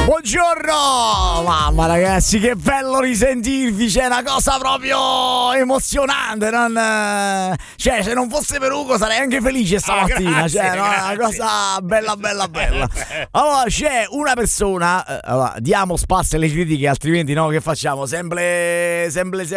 Buongiorno! Mamma ragazzi, che bello risentirvi, c'è una cosa proprio emozionante, cioè se non fosse per Ugo sarei anche felice stamattina, grazie, cioè no, una cosa bella. Allora c'è una persona, allora, diamo spazio alle critiche, altrimenti no, che facciamo? Sempre.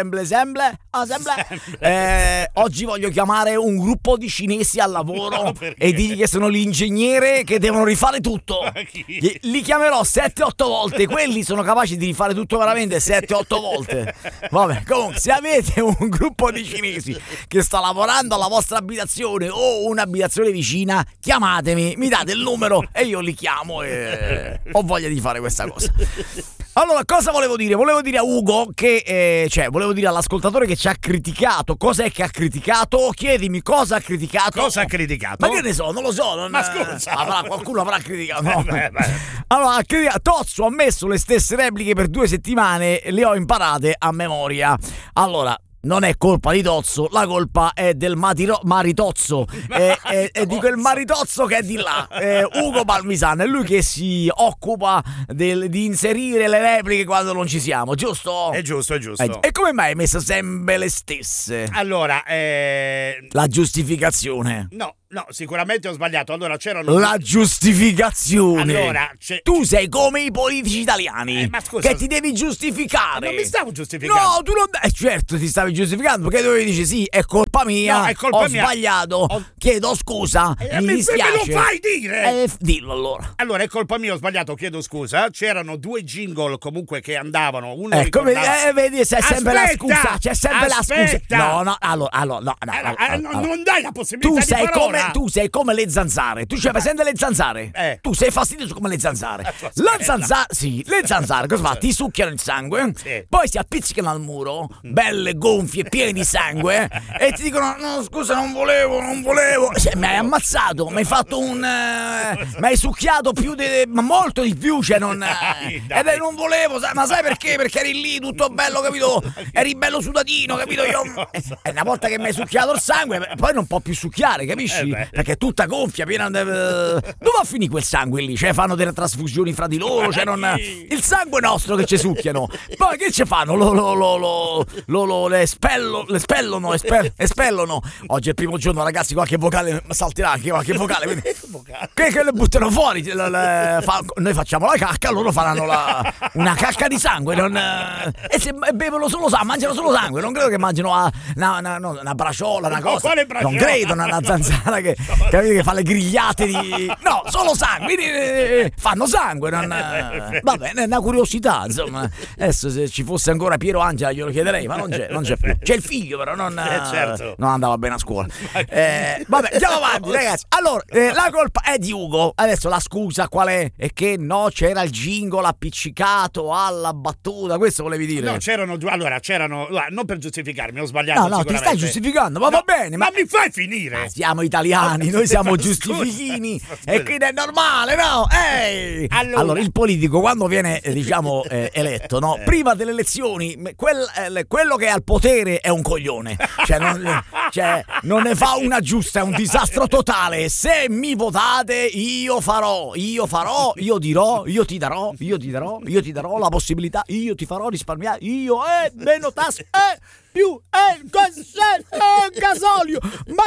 Oggi voglio chiamare un gruppo di cinesi al lavoro e dirgli che sono l'ingegnere che devono rifare tutto. Li chiamerò 7-8 volte, quelli sono capaci di rifare tutto veramente 7-8 volte. Vabbè, comunque, se avete un gruppo di cinesi che sta lavorando alla vostra abitazione o un'abitazione vicina, chiamatemi, mi date il numero e io li chiamo e ho voglia di fare questa cosa. Allora, cosa volevo dire? Volevo dire a Ugo che, volevo dire all'ascoltatore che ci ha criticato. Cos'è che ha criticato? Chiedimi cosa ha criticato. Cosa ha criticato? Ma che ne so, non lo so. Ma scusa. Qualcuno avrà criticato. No. Allora, Tozzo ha messo le stesse repliche per 2 settimane e le ho imparate a memoria. Allora, non è colpa di Tozzo, la colpa è del maritozzo, è di quel maritozzo che è di là, Ugo Palmisano, è lui che si occupa di inserire le repliche quando non ci siamo, giusto? È giusto. E come mai hai messo sempre le stesse? Allora, la giustificazione. No, sicuramente ho sbagliato. Allora c'erano. La giustificazione. Allora, tu sei come i politici italiani, ma scusa, che ti devi giustificare. Non mi stavo giustificando. No, tu non. Certo, ti stavi giustificando perché dovevi dire sì, è colpa mia. No, è colpa ho mia. Sbagliato. Chiedo scusa. Mi dispiace. Me lo fai dire? Dillo allora. Allora, è colpa mia, ho sbagliato, chiedo scusa. C'erano 2 jingle comunque che andavano. Uno vedi, c'è sempre la scusa. C'è sempre la scusa. No, non dai la possibilità di parola. Tu sei come le zanzare. Tu c'hai presente le zanzare? Tu sei fastidioso come le zanzare. Le zanzare cosa fa? Ti succhiano il sangue, poi si appizzicano al muro, belle gonfie, piene di sangue, e ti dicono: no, scusa, non volevo. Mi hai ammazzato, mi hai fatto mi hai succhiato molto di più, cioè non. Ed non volevo, ma sai perché? Perché eri lì tutto bello, capito? Eri bello sudatino, capito? E una volta che mi hai succhiato il sangue, poi non può più succhiare, capisci? Perché è tutta gonfia, piena. Dove va a finire quel sangue lì? Cioè fanno delle trasfusioni fra di loro, cioè non. Il sangue nostro che ci succhiano. Poi che ci fanno? Le espellono. Oggi è il primo giorno, ragazzi, qualche vocale salterà anche qualche vocale. Quindi, che le buttano fuori. Noi facciamo la cacca, loro faranno una cacca di sangue. E se bevono solo sangue, mangiano solo sangue. Non credo che mangino una braciola, una cosa. Non credo, una zanzara che fa le grigliate di. No, solo sangue. Quindi fanno sangue. Va bene, è una curiosità, insomma. Adesso se ci fosse ancora Piero Angela glielo chiederei, ma non c'è più. C'è il figlio, però certo. non andava bene a scuola. Vabbè, andiamo avanti, ragazzi. Allora, la colpa è di Ugo. Adesso la scusa qual è? È che no, c'era il jingle appiccicato alla battuta. Questo volevi dire? No, c'erano non per giustificarmi, ho sbagliato. No, ti stai giustificando, ma va bene. Ma mi fai finire? Siamo italiani, noi siamo giustifichini e quindi è normale, no? Ehi! Allora, il politico quando viene, eletto, no? Prima delle elezioni, quello che è al potere è un coglione. Non ne fa una giusta, è un disastro totale. Se mi votate, io dirò, io ti darò la possibilità, io ti farò risparmiare, meno tasse, più gasolio, ma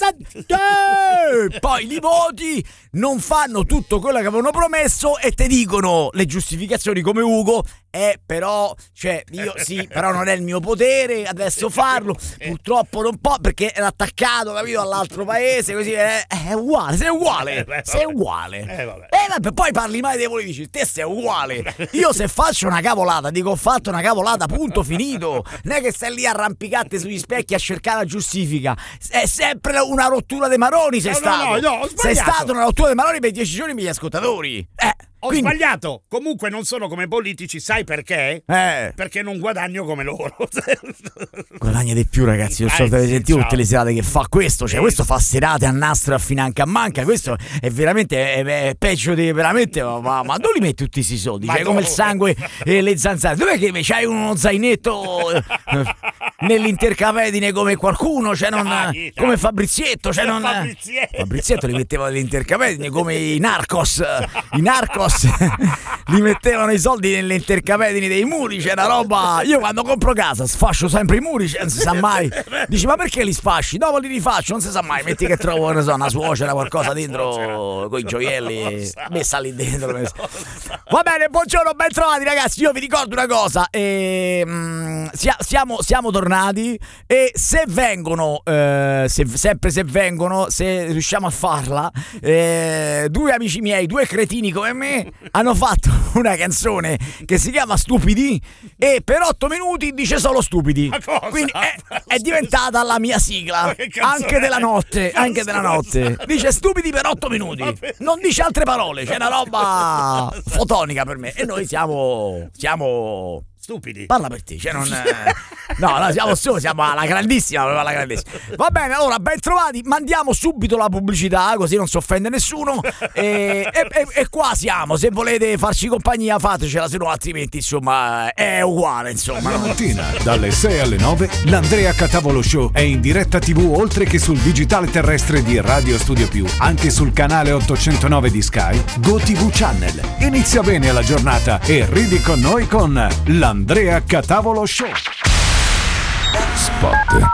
che poi li voti, non fanno tutto quello che avevano promesso e te dicono le giustificazioni come Ugo. Però però non è il mio potere adesso farlo, purtroppo non può perché era attaccato, capito, all'altro paese, così è uguale, sei uguale. Vabbè, poi parli mai dei politici, te sei uguale. Io se faccio una cavolata dico ho fatto una cavolata, punto, finito. Non è che stai lì arrampicate sugli specchi a cercare la giustifica. È sempre una rottura dei maroni, sei stato. No, sei stato una rottura dei maroni per 10 giorni per gli ascoltatori. Ho sbagliato. Comunque non sono come politici, sai perché? Perché non guadagno come loro. Guadagna di più, ragazzi. Non so se avete sentito tutte le serate che fa questo. Cioè, questo fa serate a nastro, a financa a manca. Questo è veramente è peggio di veramente. Ma dove li metti tutti questi soldi? Cioè, come il sangue e le zanzare. Dov'è che c'hai uno zainetto? nell'intercapedine come qualcuno, cioè non come Fabrizietto, cioè non Fabrizietto li metteva nell'intercapedine come i Narcos li mettevano i soldi nelle intercapedini dei muri, c'è una roba. Io quando compro casa sfascio sempre i muri, cioè non si sa mai. Dici ma perché li sfasci? Dopo li rifaccio, non si sa mai. Metti che trovo, non so, una suocera, qualcosa dentro con i gioielli messa lì dentro. Va bene, buongiorno, ben trovati ragazzi. Io vi ricordo una cosa, siamo tornati e se vengono, se riusciamo a farla, due amici miei, due cretini come me, hanno fatto una canzone che si chiama Stupidi e per 8 minuti dice solo stupidi. Quindi è diventata la mia sigla anche della notte, dice stupidi per 8 minuti, non dice altre parole, c'è una roba fotonica per me e noi siamo stupidi. Parla per te, cioè non no, siamo alla grandissima. Va bene, allora ben trovati, mandiamo subito la pubblicità così non si offende nessuno e qua siamo, se volete farci compagnia fatecela, se no altrimenti insomma è uguale insomma. La mattina dalle 6 alle 9 l'Andrea Catavolo Show è in diretta TV oltre che sul digitale terrestre di Radio Studio Più, anche sul canale 809 di Sky, GoTV Channel. Inizia bene la giornata e ridi con noi con l'Andrea Catavolo Show. Spot.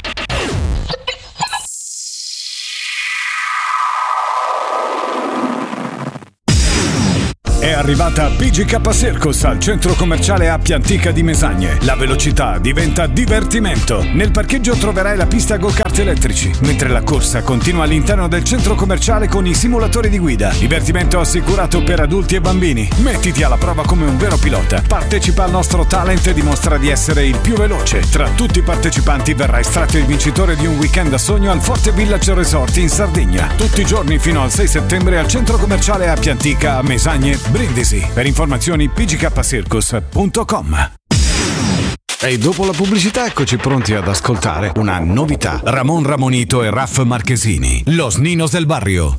È arrivata PGK Circus al centro commerciale Appia Antica di Mesagne. La velocità diventa divertimento. Nel parcheggio troverai la pista go-kart elettrici, mentre la corsa continua all'interno del centro commerciale con i simulatori di guida. Divertimento assicurato per adulti e bambini. Mettiti alla prova come un vero pilota. Partecipa al nostro talent e dimostra di essere il più veloce. Tra tutti i partecipanti verrà estratto il vincitore di un weekend a sogno al Forte Village Resort in Sardegna. Tutti i giorni fino al 6 settembre al centro commerciale Appia Antica a Mesagne, Brindisi. Per informazioni pgkcircus.com. E dopo la pubblicità eccoci pronti ad ascoltare una novità. Ramon Ramonito e Raff Marchesini, Los Ninos del Barrio.